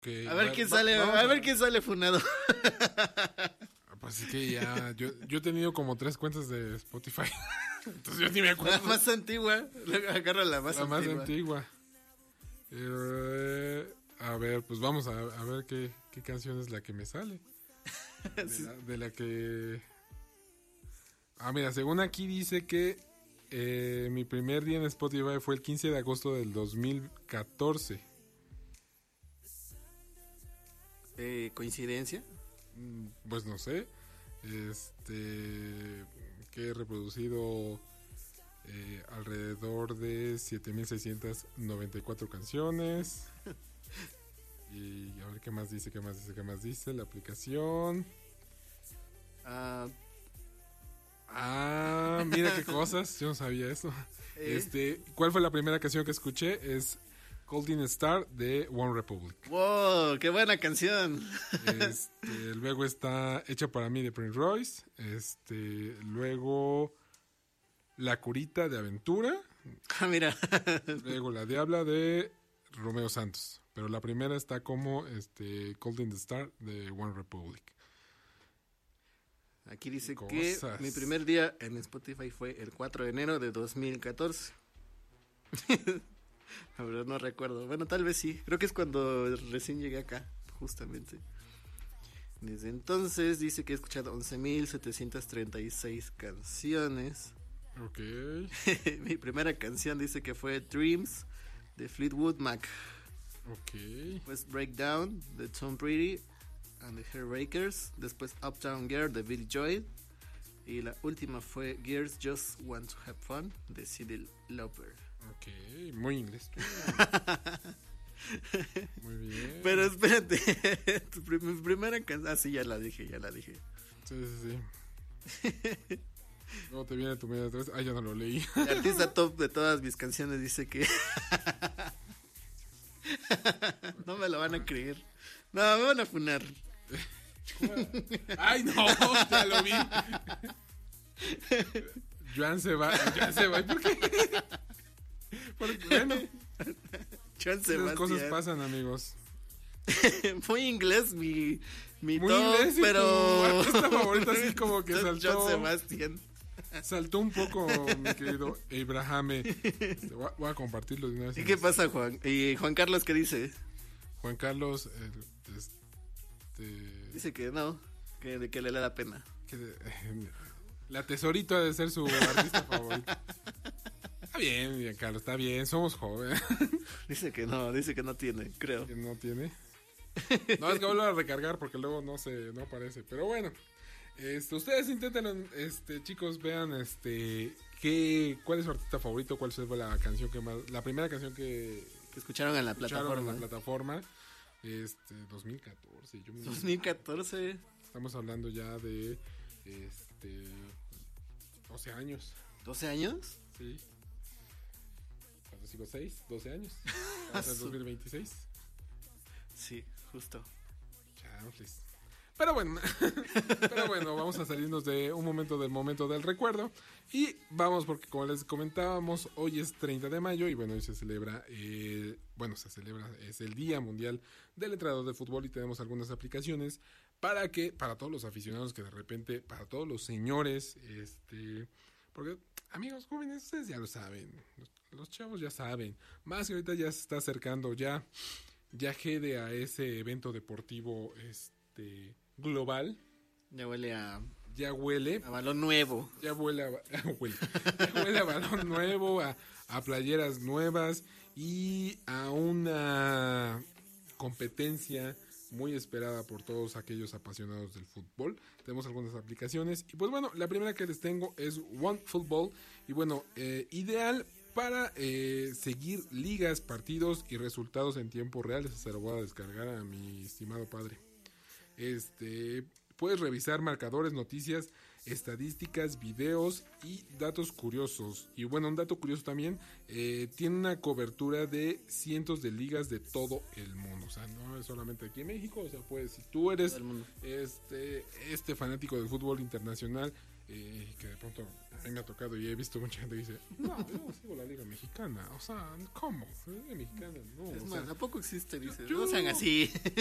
Que A ver quién sale, a ver quién sale funado. Pues es que ya, yo he tenido como 3 cuentas de Spotify. Entonces yo ni me acuerdo. La más antigua. Agarra la más antigua. La más antigua. A ver, pues vamos a ver qué canción es la que me sale. Sí. De la que... Ah, mira, según aquí dice que mi primer día en Spotify fue el 15 de agosto del 2014. ¿Coincidencia? Pues no sé. Que he reproducido alrededor de 7,694 canciones. Y a ver qué más dice la aplicación. Mira qué cosas, yo no sabía eso. ¿Cuál fue la primera canción que escuché? Es Golden Star de One Republic. ¡Wow! ¡Qué buena canción! Luego está Hecha para mí de Prince Royce. Luego La Curita de Aventura. Mira. Luego La Diabla de Romeo Santos. Pero la primera está como Golden Star de One Republic. Aquí dice que mi primer día en Spotify fue el 4 de enero de 2014. La verdad no recuerdo. Bueno, tal vez sí. Creo que es cuando recién llegué acá, justamente. Desde entonces dice que he escuchado 11,736 canciones. Ok. Mi primera canción dice que fue Dreams de Fleetwood Mac. Ok. Después Breakdown de Tom Petty and the Heartbreakers. Después Uptown Girl de Billy Joel. Y la última fue Girls Just Want to Have Fun de Cyndi Lauper. Ok, muy inglés. Muy bien. Pero espérate, mi primera canción... Ah, sí, ya la dije. Sí. Luego te viene tu media otra vez. Ah, ya no lo leí. El artista top de todas mis canciones dice que... No me lo van a creer. No, me van a funar. Ay, no, ya lo vi. Joan se va. ¿Por qué? Porque, bueno, Joan esas cosas pasan, amigos. Muy inglés mi Muy top, inglés, pero... tu artista favorita así como que saltó. Joan Sebastián. Saltó un poco, mi querido Abrahame. Voy a compartirlo de una vez. ¿Y qué pasa, Juan? ¿Y Juan Carlos qué dice? Juan Carlos, Dice que no, que le da pena. La Tesorito ha de ser su artista favorito. Está bien, Carlos, está bien, somos jóvenes. Dice que no tiene, creo. ¿Que no tiene? No, es que vuelvo a recargar porque luego no aparece. Pero bueno, ustedes intenten, chicos, vean, cuál es su artista favorito, cuál fue la canción la primera canción que escucharon en la plataforma. 2014. 2014. Estamos hablando ya de 12 años. ¿12 años? Sí. ¿Cuántos sigo? 6, 12 años. Hasta el 2026. Sí, justo. Chanfles. Pero bueno, vamos a salirnos de un momento del recuerdo. Y vamos, porque como les comentábamos, hoy es 30 de mayo y bueno, hoy se celebra, es el Día Mundial del Entrenador de Fútbol y tenemos algunas aplicaciones para todos los aficionados que de repente, para todos los señores, porque amigos jóvenes, ustedes ya lo saben, los chavos ya saben, más que ahorita ya se está acercando ya jede a ese evento deportivo, global. Ya huele a balón nuevo. Ya huele a balón nuevo, a playeras nuevas y a una competencia muy esperada por todos aquellos apasionados del fútbol. Tenemos algunas aplicaciones y pues bueno, la primera que les tengo es OneFootball y bueno, ideal para seguir ligas, partidos y resultados en tiempo real. Se lo voy a descargar a mi estimado padre. Puedes revisar marcadores, noticias, estadísticas, videos y datos curiosos. Y bueno, un dato curioso también, tiene una cobertura de cientos de ligas de todo el mundo. O sea, no es solamente aquí en México. O sea, pues si tú eres fanático del fútbol internacional, Que de pronto a mí me ha tocado y he visto mucha gente que dice, no, yo no sigo la Liga Mexicana, o sea, ¿cómo? La Liga Mexicana, no. Es o más, sea, ¿a poco existe? Dices, yo- no sean así.